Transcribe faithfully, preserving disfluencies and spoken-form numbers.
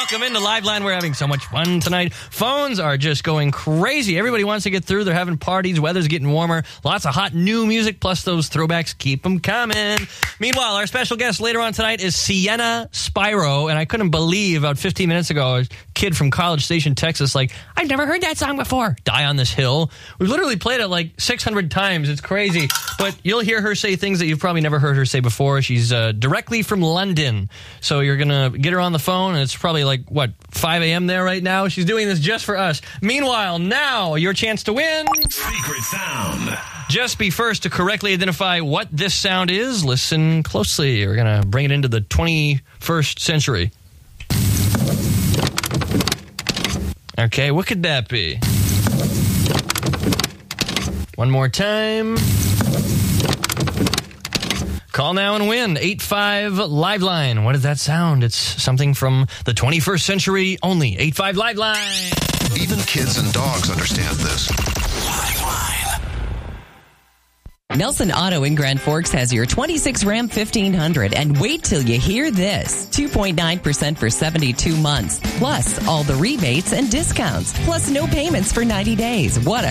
Welcome into Liveline. We're having so much fun tonight. Phones are just going crazy. Everybody wants to get through. They're having parties. Weather's getting warmer. Lots of hot new music, plus those throwbacks. Keep them coming. Meanwhile, our special guest later on tonight is Sienna Spyro. And I couldn't believe about fifteen minutes ago, a kid from College Station, Texas, like, I've never heard that song before. Die on This Hill. We've literally played it like six hundred times. It's crazy. But you'll hear her say things that you've probably never heard her say before. She's uh, directly from London. So you're going to get her on the phone, and it's probably like, what, five a.m. there right now? She's doing this just for us. Meanwhile, now, your chance to win. Secret sound. Just be first to correctly identify what this sound is. Listen closely. We're going to bring it into the twenty-first century. Okay, what could that be? One more time. Call now and win. eight five Liveline. What does that sound? It's something from the twenty-first century only. eight five Liveline. Even kids and dogs understand this. Liveline. Nelson Auto in Grand Forks has your twenty-six Ram fifteen hundred, and wait till you hear this. two point nine percent for seventy-two months, plus all the rebates and discounts, plus no payments for ninety days. What a